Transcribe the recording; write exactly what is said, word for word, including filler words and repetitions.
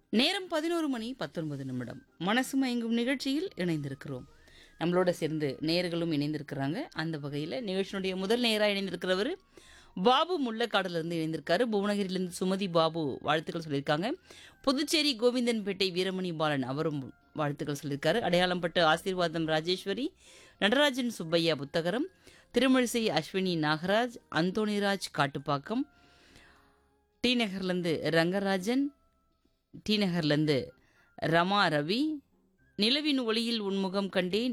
நேரம் பதினொரு மணி பத்தொன்பது நிமிடம். மனசு மயங்கும் நிகழ்ச்சியில் இணைந்திருக்கிறோம். நம்மளோட சேர்ந்து நேயர்களும் இணைந்திருக்கிறாங்க. அந்த வகையில் நிகழ்ச்சியினுடைய முதல் நேயராக இணைந்திருக்கிறவர் பாபு முள்ளக்காடுலேருந்து இணைந்திருக்காரு. புவனகிரியிலேருந்து சுமதி பாபு வாழ்த்துக்கள் சொல்லியிருக்காங்க. புதுச்சேரி கோவிந்தன்பேட்டை வீரமணி பாலன் அவரும் வாழ்த்துக்கள் சொல்லியிருக்காரு. அடையாளம்பட்டு ஆசீர்வாதம் ராஜேஸ்வரி, நடராஜன் சுப்பையா புத்தகரம், திருமழிசை அஸ்வினி நாகராஜ், அந்தோணிராஜ் காட்டுப்பாக்கம், டி நகர்லேருந்து ரங்கராஜன், டி நகர்லேருந்து ரமா ரவி, நிலவின் ஒளியில் உன்முகம் கண்டேன்,